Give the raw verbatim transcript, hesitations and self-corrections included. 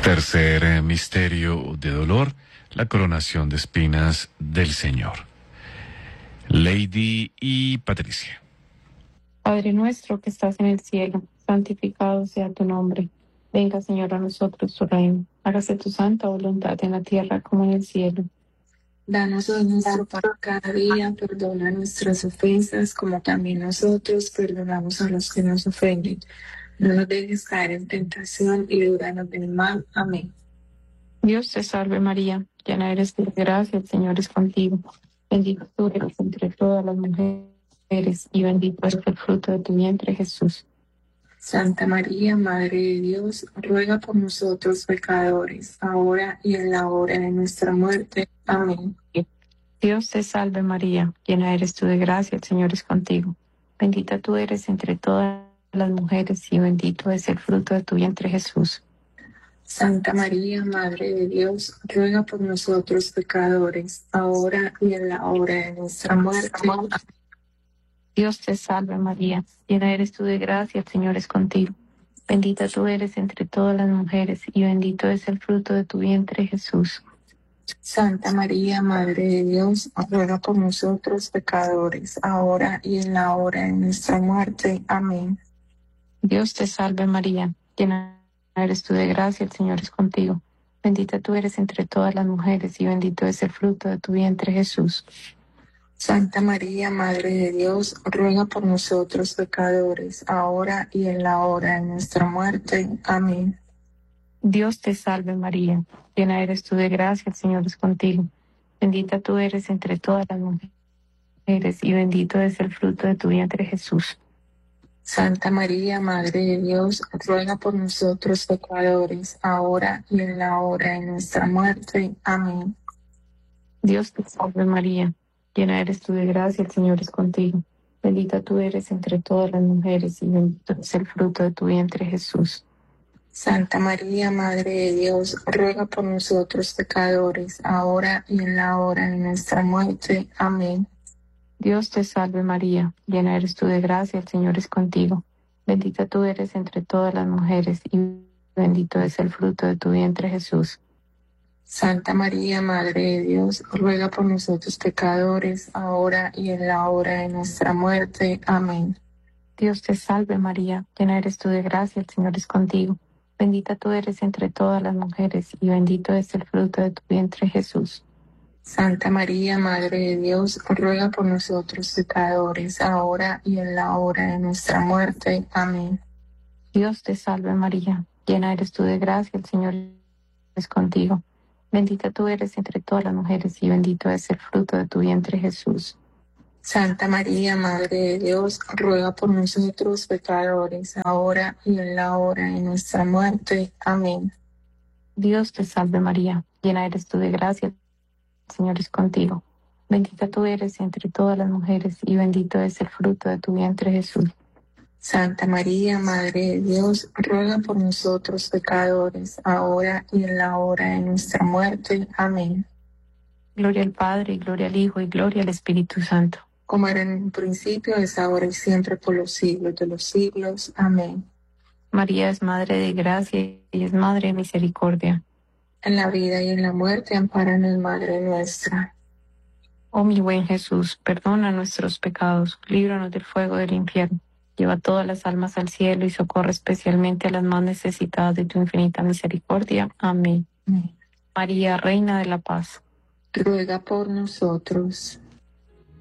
Tercer eh, misterio de dolor, la coronación de espinas del Señor. Lady y Patricia. Padre nuestro que estás en el cielo, santificado sea tu nombre. Venga, Señor, a nosotros tu reino. Hágase tu santa voluntad en la tierra como en el cielo. Danos hoy nuestro pan cada día, perdona nuestras ofensas, como también nosotros perdonamos a los que nos ofenden. No nos dejes caer en tentación y líbranos del mal. Amén. Dios te salve María, llena eres de gracia, el Señor es contigo. Bendita tú eres entre todas las mujeres y bendito es el fruto de tu vientre, Jesús. Santa María, Madre de Dios, ruega por nosotros pecadores, ahora y en la hora de nuestra muerte. Amén. Dios te salve María, llena eres tú de gracia, el Señor es contigo. Bendita tú eres entre todas las mujeres y bendito es el fruto de tu vientre, Jesús. Santa María, Madre de Dios, ruega por nosotros pecadores, ahora y en la hora de nuestra muerte. Amén. Dios te salve María, llena eres tú de gracia, el Señor es contigo. Bendita tú eres entre todas las mujeres y bendito es el fruto de tu vientre, Jesús. Santa María, Madre de Dios, ruega por nosotros pecadores, ahora y en la hora de nuestra muerte. Amén. Dios te salve María, llena eres tú de gracia, el Señor es contigo. Bendita tú eres entre todas las mujeres y bendito es el fruto de tu vientre, Jesús. Santa María, Madre de Dios, ruega por nosotros pecadores, ahora y en la hora de nuestra muerte. Amén. Dios te salve María, llena eres tú de gracia, el Señor es contigo. Bendita tú eres entre todas las mujeres y bendito es el fruto de tu vientre, Jesús. Santa María, Madre de Dios, ruega por nosotros pecadores, ahora y en la hora de nuestra muerte. Amén. Dios te salve María, llena eres tú de gracia, el Señor es contigo. Bendita tú eres entre todas las mujeres y bendito es el fruto de tu vientre, Jesús. Santa María, Madre de Dios, ruega por nosotros pecadores, ahora y en la hora de nuestra muerte. Amén. Dios te salve María, llena eres tú de gracia, el Señor es contigo. Bendita tú eres entre todas las mujeres y bendito es el fruto de tu vientre, Jesús. Santa María, Madre de Dios, ruega por nosotros pecadores, ahora y en la hora de nuestra muerte. Amén. Dios te salve María, llena eres tú de gracia, el Señor es contigo. Bendita tú eres entre todas las mujeres y bendito es el fruto de tu vientre, Jesús. Santa María, Madre de Dios, ruega por nosotros pecadores, ahora y en la hora de nuestra muerte. Amén. Dios te salve María, llena eres tú de gracia, el Señor es contigo. Bendita tú eres entre todas las mujeres y bendito es el fruto de tu vientre, Jesús. Santa María, Madre de Dios, ruega por nosotros pecadores, ahora y en la hora de nuestra muerte. Amén. Dios te salve María, llena eres tú de gracia, el Señor es contigo. Bendita tú eres entre todas las mujeres y bendito es el fruto de tu vientre, Jesús. Santa María, Madre de Dios, ruega por nosotros pecadores, ahora y en la hora de nuestra muerte. Amén. Gloria al Padre, y gloria al Hijo, y gloria al Espíritu Santo. Como era en un principio, es ahora y siempre, por los siglos de los siglos. Amén. María es Madre de gracia y es Madre de misericordia. En la vida y en la muerte, ampáranos, Madre nuestra. Oh mi buen Jesús, perdona nuestros pecados, líbranos del fuego del infierno. Lleva todas las almas al cielo y socorre especialmente a las más necesitadas de tu infinita misericordia. Amén. Amén. María, Reina de la Paz, ruega por nosotros.